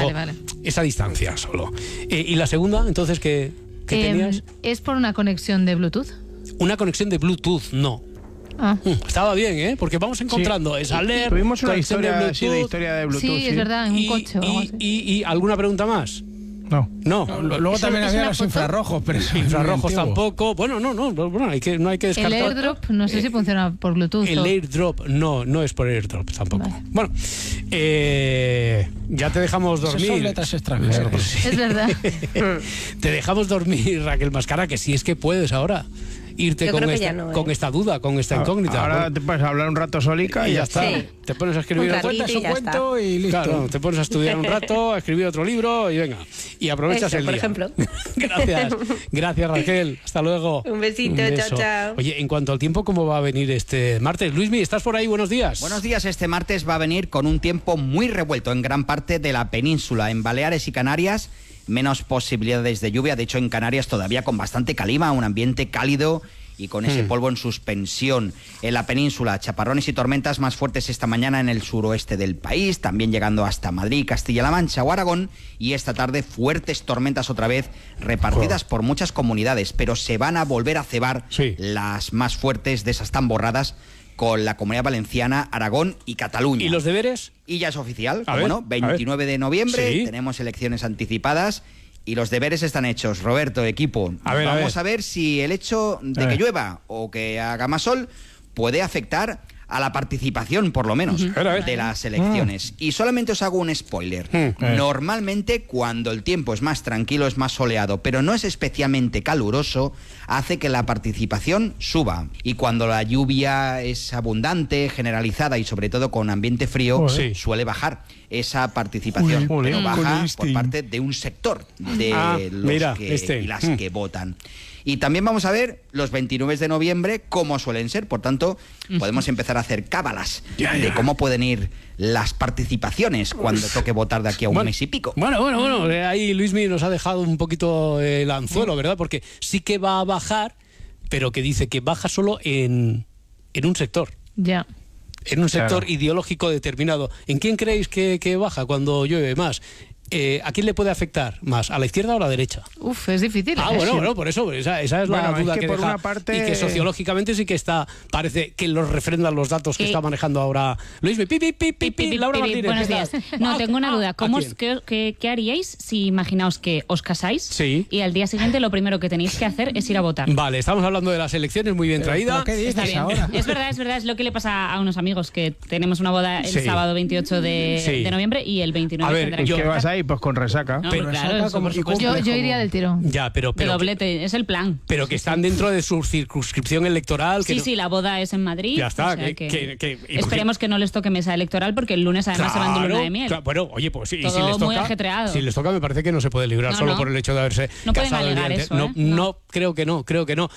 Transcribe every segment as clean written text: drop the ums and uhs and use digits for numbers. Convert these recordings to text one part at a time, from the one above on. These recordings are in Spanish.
digo, esa distancia solo. ¿Y la segunda, entonces, qué tenías? ¿Es por una conexión de Bluetooth? Una conexión de Bluetooth, no. Estaba bien, ¿eh? Porque vamos encontrando esa alert. Tuvimos una historia de Bluetooth. Sí, es verdad, en un coche o algo así. ¿Y alguna pregunta más? No. Luego también había los infrarrojos, pero infrarrojos tampoco. Bueno, no hay que descartar. El AirDrop, no sé si funciona por Bluetooth. El AirDrop, no es por AirDrop tampoco. Vale. Bueno, ya te dejamos dormir. Son letras extranjeras. Sí. Es verdad. Te dejamos dormir, Raquel Mascara, que si es que puedes ahora irte con esta duda, con esta incógnita. Ahora te puedes hablar un rato solica y ya está. Sí. Te pones a escribir un cuento y listo. Claro, te pones a estudiar un rato, a escribir otro libro y venga. Y aprovechas el día. Por ejemplo. Gracias Raquel. Hasta luego. Un besito, chao. Oye, en cuanto al tiempo, ¿cómo va a venir este martes? Luismi, ¿estás por ahí? Buenos días. Buenos días. Este martes va a venir con un tiempo muy revuelto en gran parte de la península. En Baleares y Canarias, menos posibilidades de lluvia. De hecho, en Canarias todavía con bastante calima, un ambiente cálido y con ese polvo en suspensión. En la península, chaparrones y tormentas más fuertes esta mañana en el suroeste del país, también llegando hasta Madrid, Castilla-La Mancha o Aragón, y esta tarde fuertes tormentas otra vez repartidas por muchas comunidades, pero se van a volver a cebar las más fuertes de esas tan borradas con la Comunidad Valenciana, Aragón y Cataluña. ¿Y los deberes? Y ya es oficial, 29 de noviembre, tenemos elecciones anticipadas. Y los deberes están hechos. Roberto, equipo, vamos a ver si el hecho de que llueva o que haga más sol puede afectar a la participación, por lo menos, de las elecciones. Y solamente os hago un spoiler. Normalmente, cuando el tiempo es más tranquilo, es más soleado, pero no es especialmente caluroso, hace que la participación suba. Y cuando la lluvia es abundante, generalizada y sobre todo con ambiente frío, suele bajar esa participación, pero baja por parte de un sector de los y las que votan. Y también vamos a ver los 29 de noviembre cómo suelen ser. Por tanto, podemos empezar a hacer cábalas de cómo pueden ir las participaciones cuando toque votar de aquí a un mes y pico. Bueno, ahí Luismi nos ha dejado un poquito el anzuelo, ¿verdad? Porque sí que va a bajar, pero que dice que baja solo en un sector. Ya. En un sector ideológico determinado. ¿En quién creéis que baja cuando llueve más? ¿A quién le puede afectar más? ¿A la izquierda o a la derecha? Es difícil. Bueno, por eso, esa es la duda que por deja. Una parte... Y que sociológicamente sí que parece que los refrendan los datos que está manejando ahora Luis. Laura Martínez. Buenos días. Tengo una duda. ¿Qué haríais si imaginaos que os casáis y al día siguiente lo primero que tenéis que hacer es ir a votar? Vale, estamos hablando de las elecciones, muy bien traída. ¿Qué dices ahora? Es verdad, es lo que le pasa a unos amigos, que tenemos una boda el sábado 28 de noviembre y el 29 tendrán que vas ahí pues con resaca. No, pero claro, yo iría del tirón. Ya, pero de doblete, es el plan. Pero que están dentro de su circunscripción electoral. Que sí, la boda es en Madrid. Ya está. O sea esperemos que no les toque mesa electoral, porque el lunes además se van de luna de miel. Bueno, oye, pues sí, todo si les toca, muy ajetreado. Si les toca, me parece que no se puede librar solo por el hecho de haberse no casado. Pueden alegar eso, no, creo que no.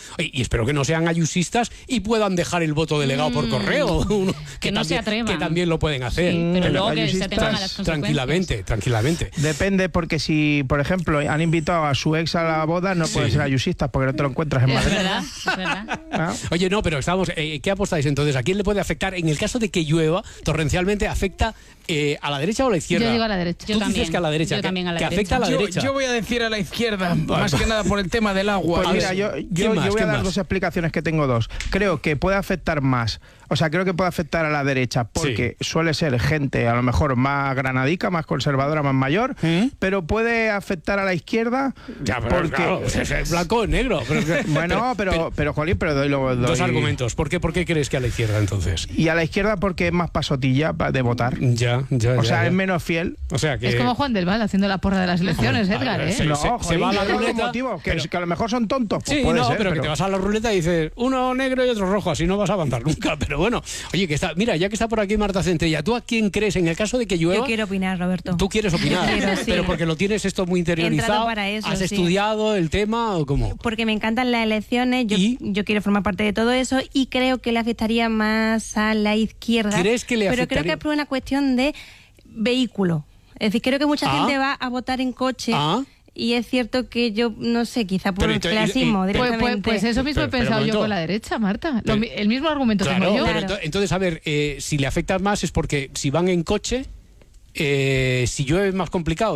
Y espero que no sean ayusistas y puedan dejar el voto delegado por correo. que no se atrevan. Que también lo pueden hacer. Pero luego que se atengan a las consecuencias. Tranquilamente. Depende, porque si, por ejemplo, han invitado a su ex a la boda, no pueden ser ayusistas porque no te lo encuentras en Madrid. Es verdad. Oye, no, pero estamos... ¿qué apostáis entonces? ¿A quién le puede afectar? En el caso de que llueva torrencialmente, ¿afecta a la derecha o a la izquierda? Yo digo a la derecha. Tú dices que a la derecha. Yo también a la derecha. Afecta a la derecha. Yo voy a decir a la izquierda, más que nada por el tema del agua. Pues mira, yo voy a dar dos explicaciones, que tengo dos. Creo que puede afectar más, creo que puede afectar a la derecha porque suele ser gente a lo mejor más granadica, más conservadora, más mayor, pero puede afectar a la izquierda porque... Claro, es blanco o negro. Pero doy dos argumentos. ¿Por qué crees que a la izquierda entonces? Y a la izquierda porque es más pasotilla de votar. Ya. Es menos fiel. O sea que... Es como Juan del Val haciendo la porra de las elecciones, Edgar, ¿eh? Se va a la ruleta. Motivo, que a lo mejor son tontos. Pues sí, pero que te vas a la ruleta y dices uno negro y otro rojo, así no vas a avanzar nunca. Pero bueno, oye, mira, ya que está por aquí Marta Centella, ¿tú a quién crees en el caso de que llueva? Yo quiero opinar, Roberto. ¿Tú quieres opinar? Pero porque lo tienes esto muy interiorizado. Para eso, ¿Has estudiado el tema o cómo? Porque me encantan las elecciones, yo quiero formar parte de todo eso y creo que le afectaría más a la izquierda. ¿Crees que le afectaría? Pero creo que es por una cuestión de vehículo. Es decir, creo que mucha gente va a votar en coche. Y es cierto que yo, no sé, quizá por el clasismo directamente. Pues eso mismo he pensado yo con la derecha, Marta. El mismo argumento tengo yo. Pero entonces, a ver, si le afecta más es porque si van en coche, si llueve es más complicado.